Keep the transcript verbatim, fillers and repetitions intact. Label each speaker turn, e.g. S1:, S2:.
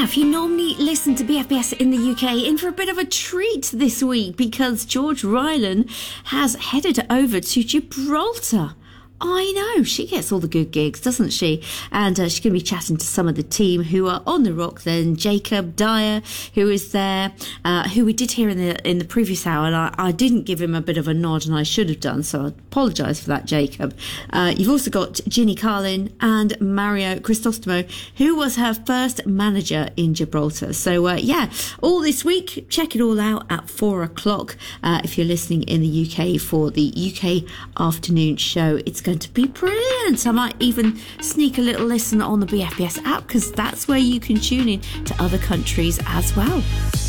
S1: if you normally listen to B F B S in the U K, in for a bit of a treat this week because George Ryland has headed over to Gibraltar. I know, she gets all the good gigs, doesn't she? And uh, she's going to be chatting to some of the team who are on the rock then. Jacob Dyer, who is there, uh, who we did hear in the in the previous hour, and I, I didn't give him a bit of a nod, and I should have done, so I apologise for that, Jacob. Uh, you've also got Ginny Carlin and Mario Cristostomo, who was her first manager in Gibraltar. So, uh, yeah, all this week, check it all out at four o'clock uh, if you're listening in the U K for the U K afternoon show. It's going to be brilliant. I might even sneak a little listen on the B F B S app because that's where you can tune in to other countries as well.